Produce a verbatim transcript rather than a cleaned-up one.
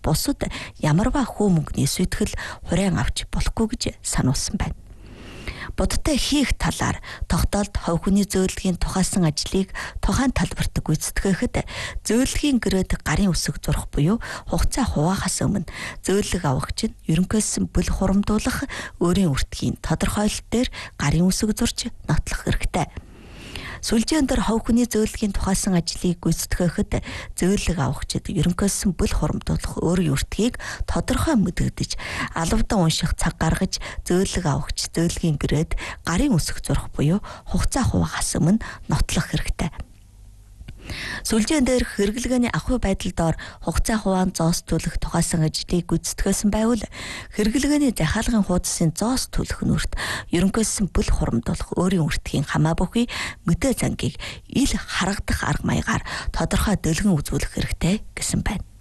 бусад ямарваа хүү мөнгөний сүйтгэл хураан авч болохгүй гэж сануулсан байна. Будтай хийх талаар тогтоолт хувь хүний зөвлөгийн тухайсан ажлыг тухайн талбарт гүйцэтгэхэд зөвлөгийн гэрээд гарын үсэг зурх буюу хугацаа хуваахаас өмнө зөвлөг авагч нь ерөнхийдсөн бүл хурамдуулах өөрийн үртгийн тодорхойлолт дээр гарын үсэг зурж нотлох хэрэгтэй. Сүлжээн дээр хувь хүний зөвлөгийн тухайсан ажлыг гүйцэтгэхэд зөвлөг авагчид ерөнхийдсөн бүл хурамдуулах өөрийн үртгийг тодорхой мэдэгдэж албадан унших цаг гаргаж зөвлөг авагч зөвлөгийн гэрээд гарын үсэг зурх буюу хугацаа хуваахаас өмнө нотлох хэрэгтэй. Сүлжээн дээр хэрэглгээний ахуй байдал доор хугацаа хуваан зоос төлөх тухайсан ажлыг гүйцэтгэсэн байвал хэрэглгээний захиалгын хуудасын зоос төлөх нүрт ерөнхийдсөн бүл хурамдуулах өөрийн үртгийн хамаа бүхий мэдээ зангийг ил харагдах арга маягаар тодорхой дэлгэн үзүүлэх хэрэгтэй гэсэн байна.